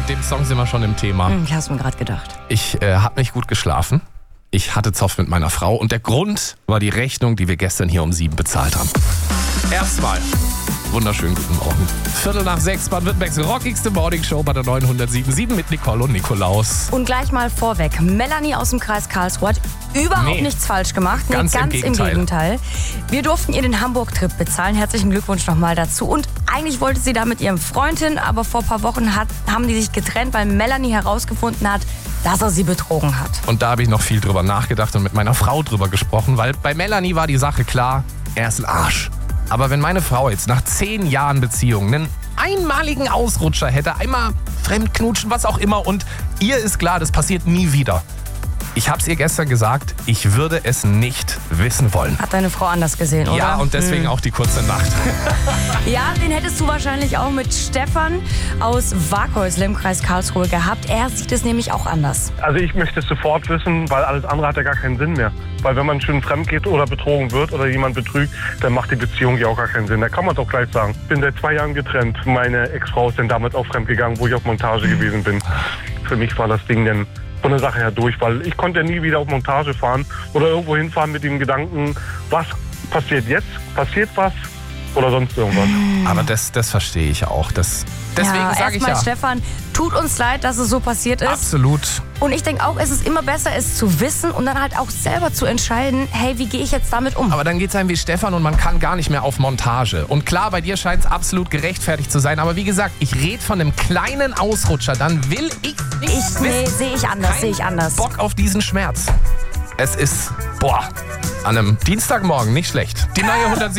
mit dem Song sind wir schon im Thema. Ich hab's mir gerade gedacht. Ich habe nicht gut geschlafen. Ich hatte Zoff mit meiner Frau und der Grund war die Rechnung, die wir gestern hier um 7 bezahlt haben. Erstmal, wunderschönen guten Morgen. 5:45, Baden-Württembergs rockigste Morningshow bei der 907.7 mit Nicole und Nikolaus. Und gleich mal vorweg, Melanie aus dem Kreis Karlsruhe hat überhaupt nichts falsch gemacht. Ganz im Gegenteil. Wir durften ihr den Hamburg-Trip bezahlen. Herzlichen Glückwunsch nochmal dazu. Und eigentlich wollte sie da mit ihrem Freund hin, aber vor ein paar Wochen haben die sich getrennt, weil Melanie herausgefunden hat, dass er sie betrogen hat. Und da habe ich noch viel drüber nachgedacht und mit meiner Frau drüber gesprochen, weil bei Melanie war die Sache klar, er ist ein Arsch. Aber wenn meine Frau jetzt nach 10 Jahren Beziehung einen einmaligen Ausrutscher hätte, einmal fremdknutschen, was auch immer, und ihr ist klar, das passiert nie wieder. Ich habe es ihr gestern gesagt, ich würde es nicht wissen wollen. Hat deine Frau anders gesehen, oder? Ja, und deswegen auch die kurze Nacht. Ja, den hättest du wahrscheinlich auch mit Stefan aus Waghäusle im Kreis Karlsruhe gehabt. Er sieht es nämlich auch anders. Also ich möchte es sofort wissen, weil alles andere hat ja gar keinen Sinn mehr. Weil wenn man schön fremd geht oder betrogen wird oder jemand betrügt, dann macht die Beziehung ja auch gar keinen Sinn. Da kann man doch gleich sagen. Ich bin seit 2 Jahren getrennt. Meine Ex-Frau ist dann damals auch fremd gegangen, wo ich auf Montage gewesen bin. Für mich war das Ding dann von der Sache her durch, weil ich konnte ja nie wieder auf Montage fahren oder irgendwo hinfahren mit dem Gedanken, was passiert jetzt? Passiert was? Oder sonst irgendwas. Aber das verstehe ich auch. Deswegen ja, sage ich ja. Stefan, tut uns leid, dass es so passiert ist. Absolut. Und ich denke auch, es ist immer besser, es zu wissen und dann halt auch selber zu entscheiden, hey, wie gehe ich jetzt damit um? Aber dann geht es einem wie Stefan und man kann gar nicht mehr auf Montage. Und klar, bei dir scheint es absolut gerechtfertigt zu sein. Aber wie gesagt, ich rede von einem kleinen Ausrutscher. Dann will ich nicht Nee, sehe ich anders. Bock auf diesen Schmerz. Es ist, an einem Dienstagmorgen nicht schlecht. Die neue 107